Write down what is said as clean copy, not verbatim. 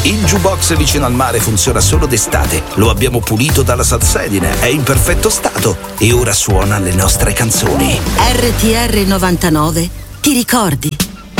Il jukebox vicino al mare funziona solo d'estate. Lo abbiamo pulito dalla salsedine, è in perfetto stato e ora suona le nostre canzoni. RTR 99, ti ricordi?